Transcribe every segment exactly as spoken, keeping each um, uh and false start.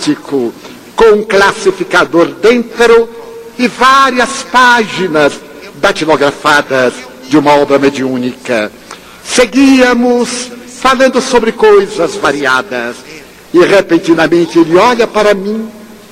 plástico com um classificador dentro e várias páginas datilografadas de uma obra mediúnica. Seguíamos falando sobre coisas variadas e repentinamente ele olha para mim,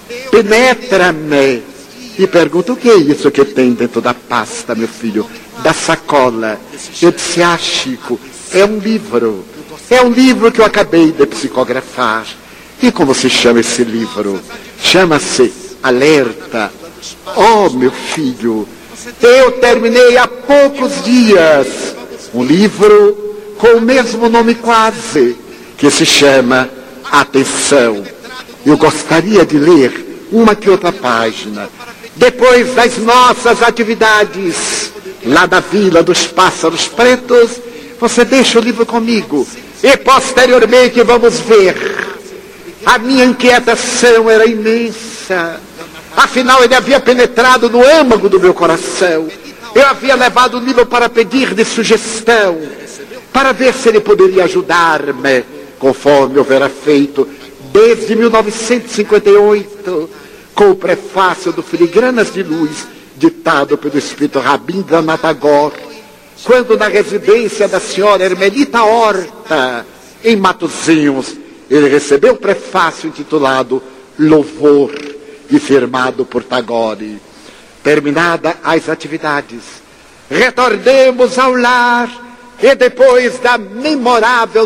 penetra-me e pergunta: o que é isso que tem dentro da pasta, meu filho, da sacola? Eu disse: ah, Chico, é um livro. É um livro que eu acabei de psicografar. E como se chama esse livro? Chama-se Alerta. Oh, meu filho, eu terminei há poucos dias um livro com o mesmo nome quase, que se chama Atenção. Eu gostaria de ler uma que outra página. Depois das nossas atividades lá da Vila dos Pássaros Pretos, você deixa o livro comigo e posteriormente vamos ver. A minha inquietação era imensa. Afinal, ele havia penetrado no âmago do meu coração. Eu havia levado o livro para pedir-lhe sugestão, para ver se ele poderia ajudar-me, conforme houvera feito desde mil novecentos e cinquenta e oito, com o prefácio do Filigranas de Luz, ditado pelo espírito Rabindranath Tagore, quando na residência da senhora Hermelita Horta, em Matozinhos, ele recebeu o prefácio intitulado Louvor, e firmado por Tagore. Terminada as atividades, retornemos ao lar e depois da memorável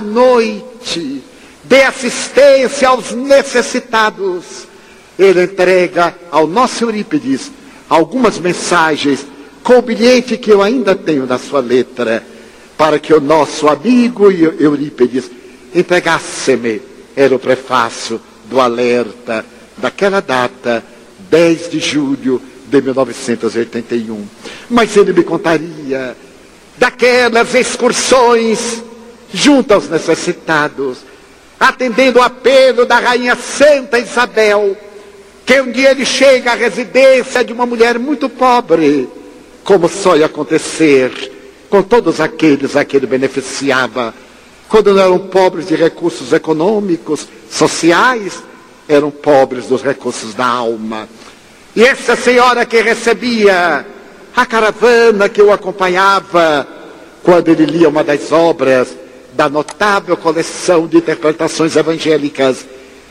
noite de assistência aos necessitados, ele entrega ao nosso Eurípides algumas mensagens com o bilhete que eu ainda tenho na sua letra, para que o nosso amigo Eurípides entregasse-me. Era o prefácio do Alerta, daquela data, dez de julho de mil novecentos e oitenta e um. Mas ele me contaria daquelas excursões junto aos necessitados, atendendo o apelo da rainha Santa Isabel, que um dia ele chega à residência de uma mulher muito pobre, como só ia acontecer com todos aqueles a que ele beneficiava, quando não eram pobres de recursos econômicos, sociais, eram pobres dos recursos da alma. E essa senhora que recebia a caravana que o acompanhava, quando ele lia uma das obras da notável coleção de interpretações evangélicas,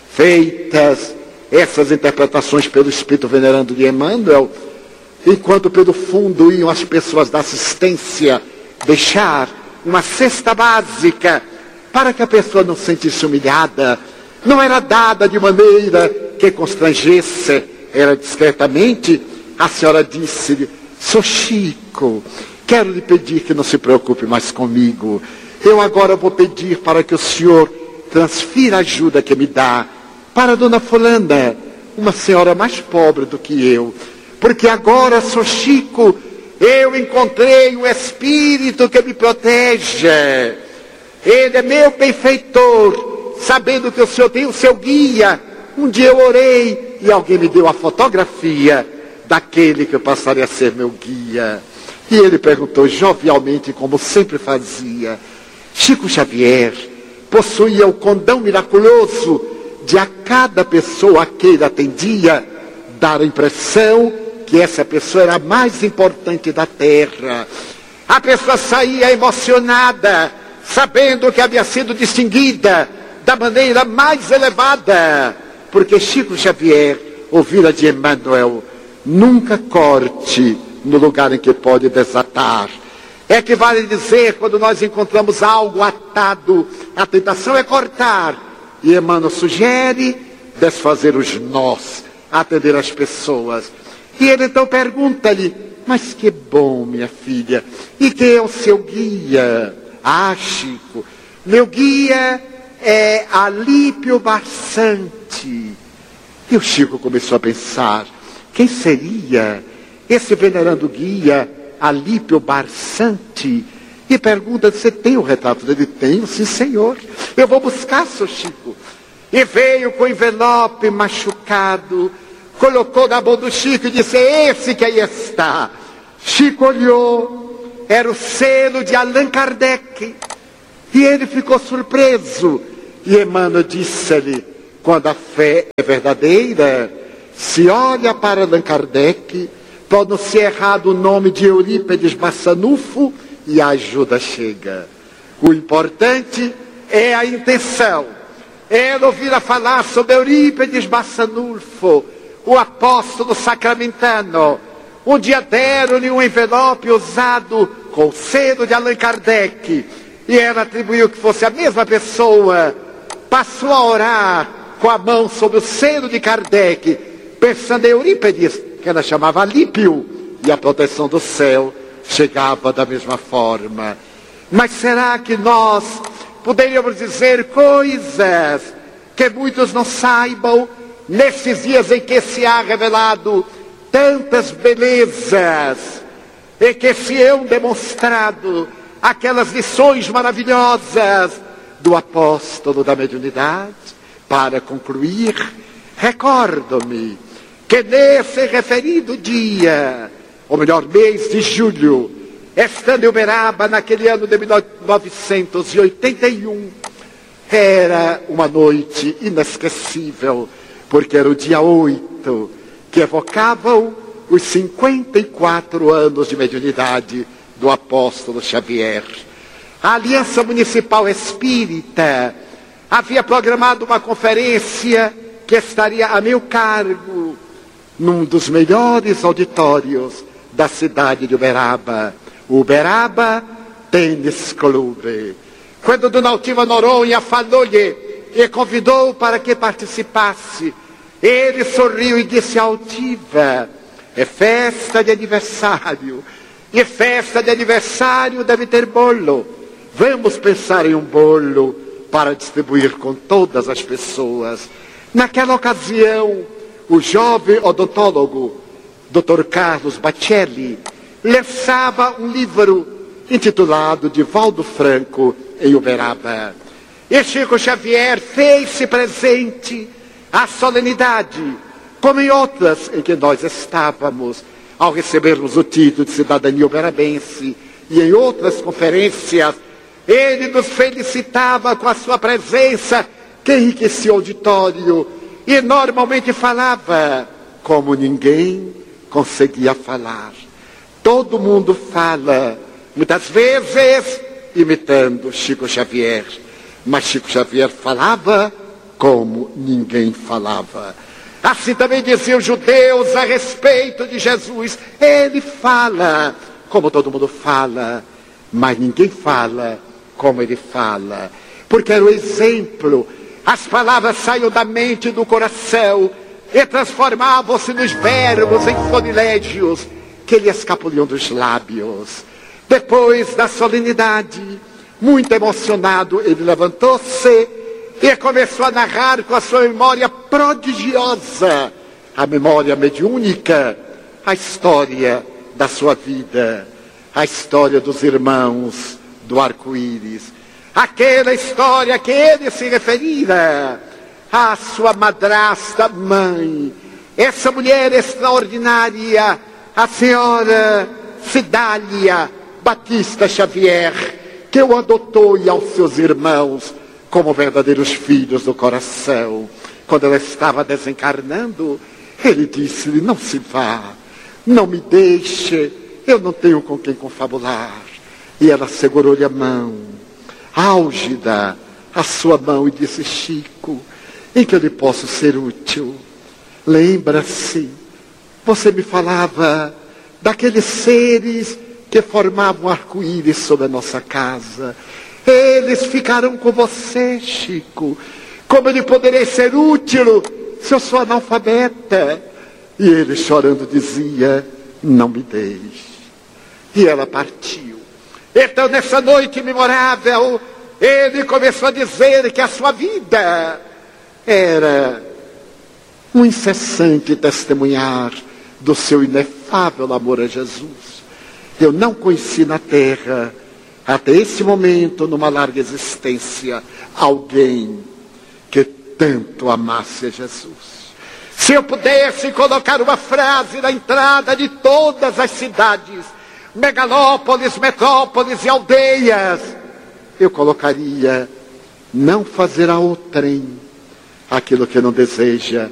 feitas, essas interpretações pelo Espírito Venerando de Emmanuel, enquanto pelo fundo iam as pessoas da assistência deixar uma cesta básica para que a pessoa não se sentisse humilhada. Não era dada de maneira que constrangesse, era discretamente. A senhora disse-lhe: Sou Chico, quero lhe pedir que não se preocupe mais comigo. Eu agora vou pedir para que o senhor transfira a ajuda que me dá para a dona fulana, uma senhora mais pobre do que eu. Porque agora, Sou Chico, eu encontrei um espírito que me protege. Ele é meu benfeitor. Sabendo que o senhor tem o seu guia, um dia eu orei e alguém me deu a fotografia daquele que passaria a ser meu guia. E ele perguntou jovialmente, como sempre fazia: Chico Xavier possuía o condão miraculoso de a cada pessoa a que ele atendia dar a impressão que essa pessoa era a mais importante da terra. A pessoa saía emocionada, sabendo que havia sido distinguida da maneira mais elevada, porque Chico Xavier ouvira de Emmanuel: nunca corte no lugar em que pode desatar. É que vale dizer, quando nós encontramos algo atado, a tentação é cortar, e Emmanuel sugere desfazer os nós, atender as pessoas. E ele então pergunta-lhe: mas que bom, minha filha, e quem é o seu guia? Ah, Chico, meu guia é Alípio Barçante. E o Chico começou a pensar: quem seria esse venerando guia Alípio Barçante? E pergunta: você tem o retrato dele? Tenho, sim senhor. Eu vou buscar, seu Chico. E veio com o envelope machucado, colocou na mão do Chico e disse: é esse que aí está. Chico olhou, era o selo de Allan Kardec. E ele ficou surpreso. E Emmanuel disse-lhe: Quando a fé é verdadeira, se olha para Allan Kardec, pode-se errar o nome de Eurípides Bassanufo e a ajuda chega. O importante é a intenção. É ouvir a falar sobre Eurípides Bassanufo, o apóstolo sacramentano. Um dia deram-lhe um envelope usado com o selo de Allan Kardec, e ela atribuiu que fosse a mesma pessoa. Passou a orar com a mão sobre o selo de Kardec, pensando em Eurípides, que ela chamava Alípio, e a proteção do céu chegava da mesma forma. Mas será que nós poderíamos dizer coisas que muitos não saibam, nesses dias em que se há revelado tantas belezas, e que se hão demonstrado aquelas lições maravilhosas do apóstolo da mediunidade? Para concluir, recordo-me que nesse referido dia, ou melhor, mês de julho, estando em Uberaba naquele ano de mil novecentos e oitenta e um, era uma noite inesquecível, porque era o dia oito, que evocavam os cinquenta e quatro anos de mediunidade do apóstolo Xavier. A Aliança Municipal Espírita havia programado uma conferência que estaria a meu cargo num dos melhores auditórios da cidade de Uberaba, o Uberaba Tênis Clube. Quando Dona Altiva Noronha falou-lhe e convidou para que participasse, ele sorriu e disse: Altiva, é festa de aniversário, e festa de aniversário deve ter bolo. Vamos pensar em um bolo para distribuir com todas as pessoas. Naquela ocasião, o jovem odontólogo, doutor Carlos Bacelli, lançava um livro intitulado Divaldo Franco em Uberaba. E Chico Xavier fez-se presente à solenidade, como em outras em que nós estávamos, ao recebermos o título de cidadania uberabense, e em outras conferências, ele nos felicitava com a sua presença, que enriquecia o auditório, e normalmente falava como ninguém conseguia falar. Todo mundo fala, muitas vezes imitando Chico Xavier, mas Chico Xavier falava como ninguém falava. Assim também diziam os judeus a respeito de Jesus: ele fala como todo mundo fala, mas ninguém fala como ele fala, porque era o exemplo. As palavras saíam da mente e do coração e transformavam-se nos verbos, em florilégios que lhe escapuliam dos lábios. Depois da solenidade, muito emocionado, ele levantou-se e começou a narrar com a sua memória prodigiosa, a memória mediúnica, a história da sua vida, a história dos irmãos do arco-íris, aquela história que ele se referia à sua madrasta mãe, essa mulher extraordinária, a senhora Cidália Batista Xavier, que o adotou e aos seus irmãos como verdadeiros filhos do coração. Quando ela estava desencarnando, ele disse-lhe: não se vá, não me deixe, eu não tenho com quem confabular. E ela segurou-lhe a mão, álgida, a sua mão, e disse: Chico, em que eu lhe posso ser útil? Lembra-se, você me falava daqueles seres que formavam um arco-íris sobre a nossa casa. Eles ficarão com você, Chico. Como eu lhe poderei ser útil se eu sou analfabeta? E ele, chorando, dizia: não me deixe. E ela partiu. Então, nessa noite memorável, ele começou a dizer que a sua vida era um incessante testemunhar do seu inefável amor a Jesus. Eu não conheci na terra, até esse momento, numa larga existência, alguém que tanto amasse a Jesus. Se eu pudesse colocar uma frase na entrada de todas as cidades, megalópolis, metrópoles e aldeias, eu colocaria: não fazer ao trem aquilo que não deseja,